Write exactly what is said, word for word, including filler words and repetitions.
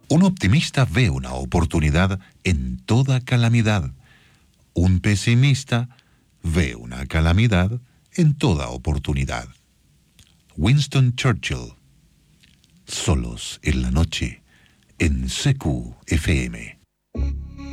Un optimista ve una oportunidad en toda calamidad. Un pesimista ve una calamidad en toda oportunidad. Winston Churchill. Solos en la noche, en C Q F M.